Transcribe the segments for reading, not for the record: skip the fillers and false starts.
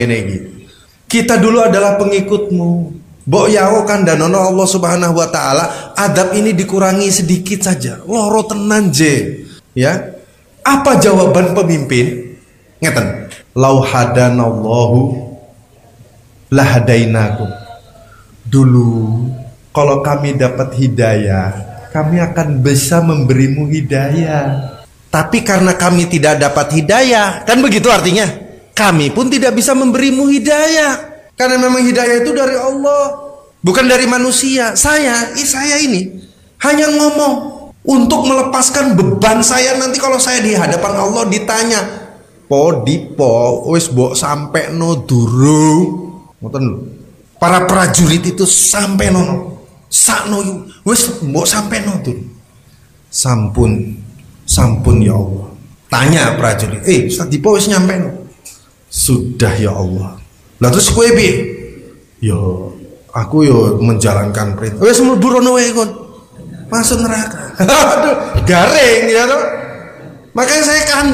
Ini kita dulu adalah pengikutmu. Mbok yao kandhanono Allah Subhanahu wa taala, adab ini dikurangi sedikit saja. Loro tenan je. Ya. Apa jawaban pemimpin? Ngeten. Lau hadanallahu lahadainakum. Dulu kalau kami dapat hidayah, kami akan bisa memberimu hidayah. Tapi karena kami tidak dapat hidayah, kan begitu artinya? Kami pun tidak bisa memberimu hidayah. Karena memang hidayah itu dari Allah, bukan dari manusia. Saya ini hanya ngomong untuk melepaskan beban saya nanti kalau saya di hadapan Allah ditanya, wis mbok sampe no durung. Ngoten lho. Para prajurit itu sampai nono. Sakno wis mbok sampe no durung. Sampun ya Allah. Tanya prajurit, Ustaz Dipo wis nyampe no? Sudah ya Allah. Lah terus kowe piye? Yo, aku yo menjalankan perintah. Wis mlebu rono wae kon. Masuk neraka. Aduh, garing ya toh. Makanya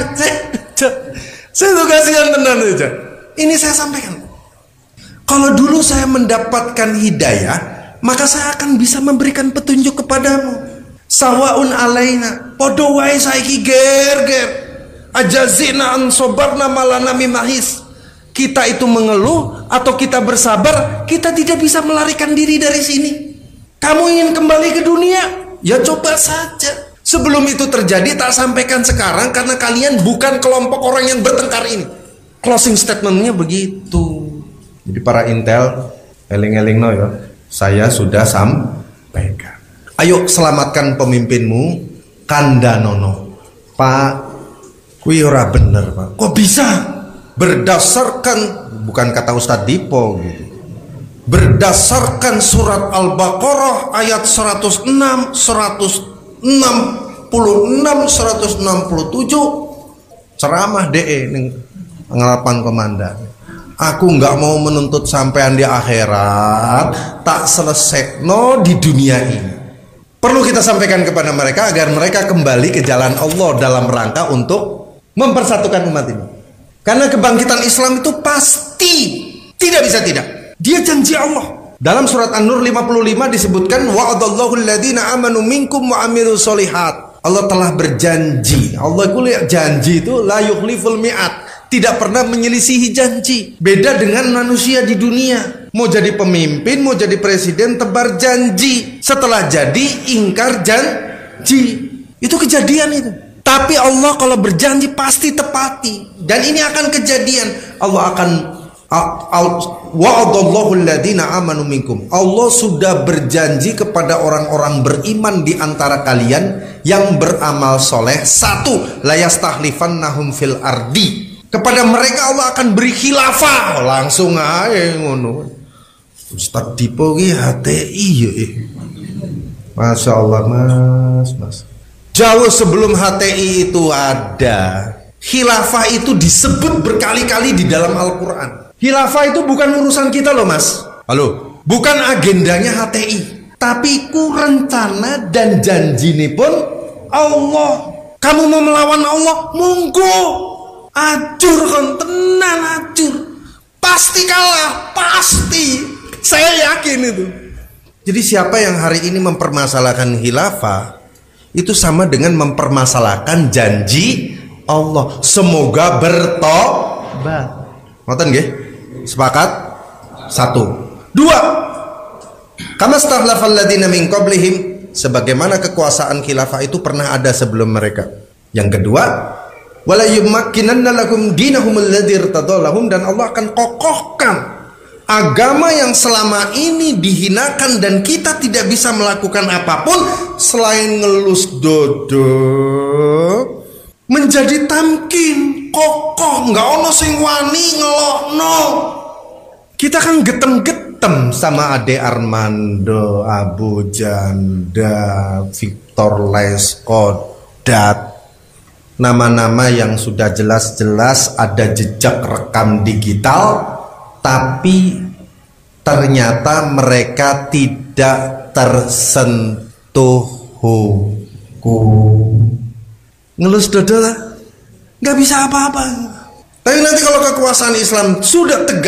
saya tuh kasihan tenan aja. Ini saya sampaikan. Kalau dulu saya mendapatkan hidayah, maka saya akan bisa memberikan petunjuk kepadamu. Sawaun alaina, podo wae saiki ger-ger. Ajazina an sobarna malana mimahis. Kita itu mengeluh atau kita bersabar, kita tidak bisa melarikan diri dari sini. Kamu ingin kembali ke dunia? Ya coba saja. Sebelum itu terjadi tak sampaikan sekarang karena kalian bukan kelompok orang yang bertengkar ini. Closing statementnya begitu. Jadi para intel, eling-eling no ya. Saya sudah sampaikan. Ayo selamatkan pemimpinmu, kandhanono. Pak, kuwi ora bener, Pak. Kok bisa? Berdasarkan, bukan kata Ustadz Dipo gitu, berdasarkan surat Al-Baqarah ayat 106, 166, 167 ceramah DE ning ngelapan komandan. Aku nggak mau menuntut sampean di akhirat, tak selesai no di dunia ini. Perlu kita sampaikan kepada mereka agar mereka kembali ke jalan Allah dalam rangka untuk mempersatukan umat ini. Karena kebangkitan Islam itu pasti, tidak bisa tidak. Dia janji Allah. Dalam surat An-Nur 55 disebutkan wa'adallahu alladhina amanu minkum wa amilus solihat. Allah telah berjanji. Allah itu janji itu la yukhliful mi'at, tidak pernah menyelisihi janji. Beda dengan manusia di dunia. Mau jadi pemimpin, mau jadi presiden, tebar janji. Setelah jadi ingkar janji. Itu kejadian itu. Tapi Allah kalau berjanji pasti tepati. Dan ini akan kejadian. Allah akan wa'adallahu alladhina amanu minkum. Allah sudah berjanji kepada orang-orang beriman di antara kalian yang beramal soleh. Satu, la yastahlifannahum fil ardi. Kepada mereka Allah akan beri khilafah. Langsung aja ngono. Ustadz Dipo ki HTI ya. Masya Allah mas. Jauh sebelum HTI itu ada, khilafah itu disebut berkali-kali di dalam Al-Quran. Khilafah itu bukan urusan kita loh mas. Halo, bukan agendanya HTI, tapi ku rencana dan janji ini pun Allah. Kamu mau melawan Allah, monggo. Acur kon tenan acur. Pasti kalah, pasti. Saya yakin itu. Jadi siapa yang hari ini mempermasalahkan khilafah, itu sama dengan mempermasalahkan janji Allah. Semoga bertobat. Ngoten nggih? Sepakat? 1. 2. Kama stahlafal ladzina min qablihim, sebagaimana kekuasaan khilafah itu pernah ada sebelum mereka. Yang kedua, wala yumakkinanna lakum dinahum alladzi irtadalahum, dan Allah akan kokohkan agama yang selama ini dihinakan dan kita tidak bisa melakukan apapun selain ngelus dodo menjadi tamkin, kokoh, nggak ono sing wani ngelokno. Kita kan getem-getem sama Ade Armando, Abu Janda, Victor Leskodat, nama-nama yang sudah jelas-jelas ada jejak rekam digital. Tapi ternyata mereka tidak tersentuh hukum. Ngelus dodo lah, nggak bisa apa-apa. Tapi nanti kalau kekuasaan Islam sudah tegak